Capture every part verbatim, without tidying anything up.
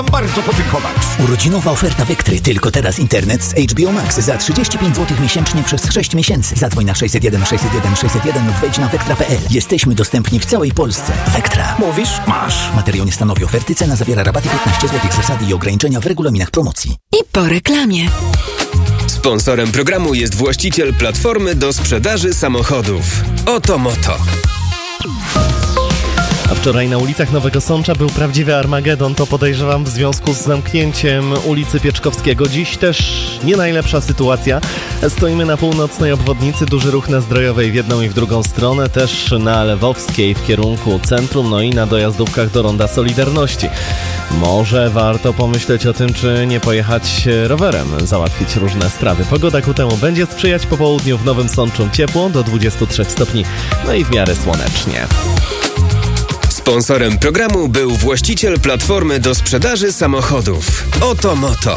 bardzo podziękować. Urodzinowa oferta Vectry. Tylko teraz internet z H B O Max za trzydzieści pięć złotych miesięcznie przez sześć miesięcy. Zadzwoń na sześćset jeden sześćset jeden sześćset jeden lub wejdź na vectra kropka p l. Jesteśmy dostępni w całej Polsce. Vectra. Mówisz? Masz. Materiał nie stanowi oferty. Cena zawiera rabaty piętnaście złotych. Zasady i ograniczenia w regulaminach promocji. I po reklamie. Sponsorem programu jest właściciel platformy do sprzedaży samochodów. Oto Moto. A wczoraj na ulicach Nowego Sącza był prawdziwy Armagedon, to podejrzewam w związku z zamknięciem ulicy Pieczkowskiego. Dziś też nie najlepsza sytuacja. Stoimy na północnej obwodnicy, duży ruch na Zdrojowej w jedną i w drugą stronę, też na Lewowskiej w kierunku centrum, no i na dojazdówkach do Ronda Solidarności. Może warto pomyśleć o tym, czy nie pojechać rowerem, załatwić różne sprawy. Pogoda ku temu będzie sprzyjać. Po południu w Nowym Sączu ciepło do dwudziestu trzech stopni, no i w miarę słonecznie. Sponsorem programu był właściciel platformy do sprzedaży samochodów. Oto Moto.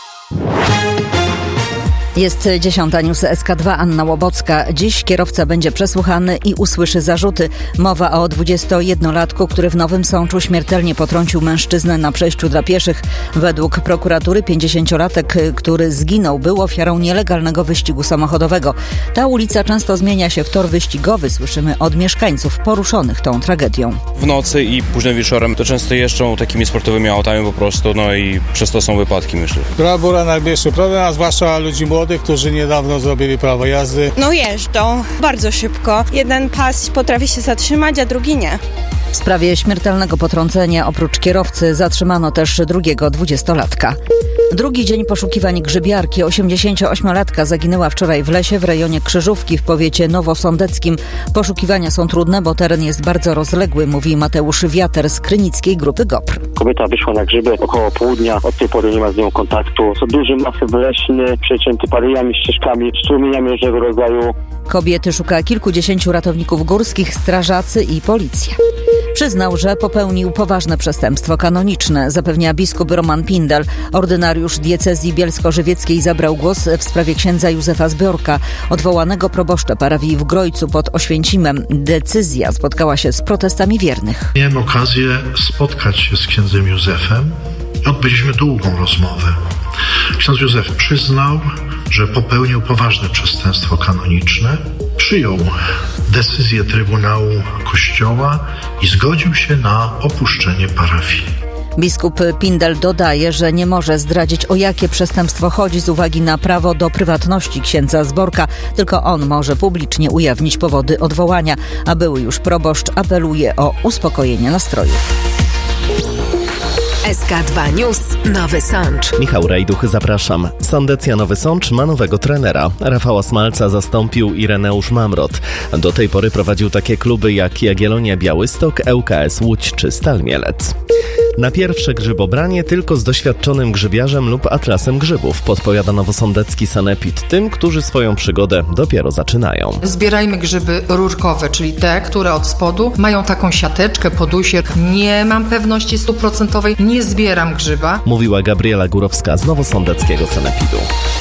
Jest dziesiąta, news S K dwa, Anna Łobocka. Dziś kierowca będzie przesłuchany i usłyszy zarzuty. Mowa o dwudziestojednolatku, który w Nowym Sączu śmiertelnie potrącił mężczyznę na przejściu dla pieszych. Według prokuratury pięćdziesięciolatek, który zginął, był ofiarą nielegalnego wyścigu samochodowego. Ta ulica często zmienia się w tor wyścigowy. Słyszymy od mieszkańców poruszonych tą tragedią. W nocy i późnym wieczorem to często jeżdżą takimi sportowymi autami po prostu, no i przez to są wypadki, myślę. Brawura największy problem, a zwłaszcza ludzi młodych, którzy niedawno zrobili prawo jazdy. No jeżdżą bardzo szybko. Jeden pas potrafi się zatrzymać, a drugi nie. W sprawie śmiertelnego potrącenia oprócz kierowcy zatrzymano też drugiego dwudziestolatka. Drugi dzień poszukiwań grzybiarki. osiemdziesięcioośmiolatka zaginęła wczoraj w lesie w rejonie Krzyżówki w powiecie nowosądeckim. Poszukiwania są trudne, bo teren jest bardzo rozległy, mówi Mateusz Wiater z krynickiej grupy GOPR. Kobieta wyszła na grzyby około południa, od tej pory nie ma z nią kontaktu. To duży masyw leśny, przecięty paryjami, ścieżkami, strumieniami różnego rodzaju. Kobiety szuka kilkudziesięciu ratowników górskich, strażacy i policja. Przyznał, że popełnił poważne przestępstwo kanoniczne, zapewnia biskup Roman Pindel. Ordynariusz diecezji bielsko-żywieckiej zabrał głos w sprawie księdza Józefa Zbiorka, odwołanego proboszcza parafii w Grojcu pod Oświęcimem. Decyzja spotkała się z protestami wiernych. Miałem okazję spotkać się z księdzem Józefem i odbyliśmy długą rozmowę. Ksiądz Józef przyznał, że popełnił poważne przestępstwo kanoniczne, przyjął decyzję Trybunału Kościoła i zgodził się na opuszczenie parafii. Biskup Pindel dodaje, że nie może zdradzić, o jakie przestępstwo chodzi z uwagi na prawo do prywatności księdza Zborka. Tylko on może publicznie ujawnić powody odwołania, a były już proboszcz apeluje o uspokojenie nastrojów. S K dwa News Nowy Sącz. Michał Rajduch, zapraszam. Sandecja Nowy Sącz ma nowego trenera. Rafała Smalca zastąpił Ireneusz Mamrot. Do tej pory prowadził takie kluby jak Jagiellonia Białystok, L K S Łódź czy Stal Mielec. Na pierwsze grzybobranie tylko z doświadczonym grzybiarzem lub atlasem grzybów, podpowiada nowosądecki sanepid tym, którzy swoją przygodę dopiero zaczynają. Zbierajmy grzyby rurkowe, czyli te, które od spodu mają taką siateczkę, podusiek. Nie mam pewności stuprocentowej, nie zbieram grzyba. Mówiła Gabriela Górowska z nowosądeckiego sanepidu.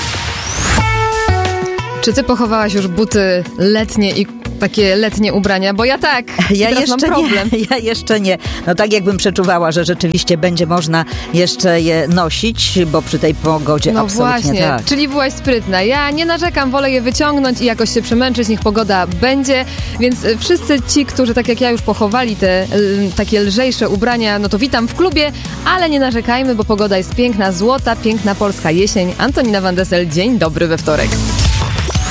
Czy ty pochowałaś już buty letnie i takie letnie ubrania? Bo ja tak. Ja teraz jeszcze mam problem. nie. Ja jeszcze nie. No tak jakbym przeczuwała, że rzeczywiście będzie można jeszcze je nosić, bo przy tej pogodzie no absolutnie właśnie, tak. Czyli byłaś sprytna. Ja nie narzekam, wolę je wyciągnąć i jakoś się przemęczyć, niech pogoda będzie. Więc wszyscy ci, którzy tak jak ja już pochowali te y, takie lżejsze ubrania, no to witam w klubie, ale nie narzekajmy, bo pogoda jest piękna, złota, piękna polska jesień. Antonina Van Dessel, dzień dobry we wtorek.